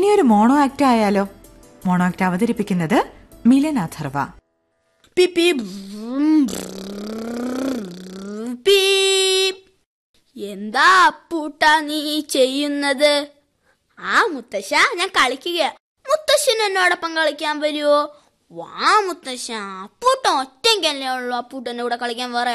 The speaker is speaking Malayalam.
ഇനിയൊരു മോണോ ആക്ട് ആയാലോ? മോണോ ആക്ട് അവതരിപ്പിക്കുന്നത് മിലൻ അഥർവ. എന്താ അപ്പൂട്ടാ നീ ചെയ്യുന്നത്? ആ മുത്തശ്ശ, ഞാൻ കളിക്കുക. മുത്തശ്ശൻ എന്നോടൊപ്പം കളിക്കാൻ വരുവോ? വാ മുത്തശ്ശ, അപ്പൂട്ടൻ ഒറ്റയ്ക്കല്ലേ ഉള്ളൂ അപ്പൂട്ടൻ്റെ കൂടെ കളിക്കാൻ. വേറെ